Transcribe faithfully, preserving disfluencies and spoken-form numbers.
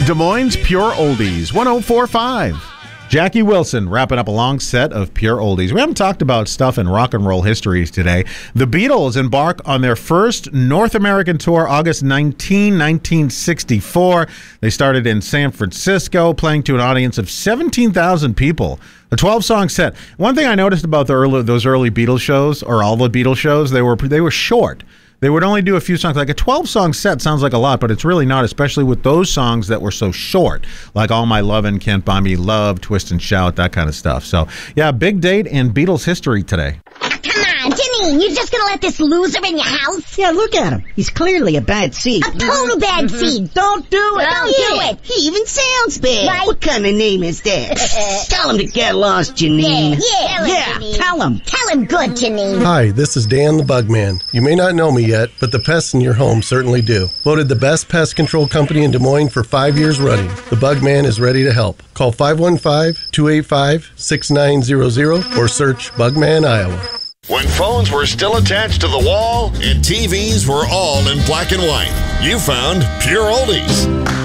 Des Moines Pure Oldies, one oh four point five. Jackie Wilson wrapping up a long set of Pure Oldies. We haven't talked about stuff in rock and roll history today. The Beatles embark on their first North American tour August nineteenth, nineteen sixty-four. They started in San Francisco, playing to an audience of seventeen thousand people. A twelve-song set. One thing I noticed about the early, those early Beatles shows, or all the Beatles shows, they were they were short. They would only do a few songs. Like a twelve-song set sounds like a lot, but it's really not, especially with those songs that were so short, like All My Lovin', Can't Buy Me Love, Twist and Shout, that kind of stuff. So, yeah, big date in Beatles history today. Come on, Janine, you're just gonna let this loser in your house? Yeah, look at him. He's clearly a bad seed. A total bad seed. Don't do it. Don't do it. He even sounds bad. Right. What kind of name is that? Tell him to get lost, Janine. Yeah, yeah. Yeah, Janine. tell him. Tell him good, Janine. Hi, this is Dan the Bugman. You may not know me yet, but the pests in your home certainly do. Voted the best pest control company in Des Moines for five years running. The Bugman is ready to help. Call five one five, two eight five, six nine zero zero or search Bugman Iowa. When phones were still attached to the wall and T Vs were all in black and white, you found Pure Oldies.